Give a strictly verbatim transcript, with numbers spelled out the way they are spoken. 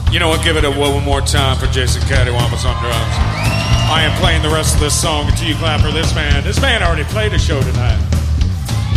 You know what? Give it a one more time for Jason Cattywampus on drums. I am playing the rest of this song until you clap for this man. This man already played a show tonight.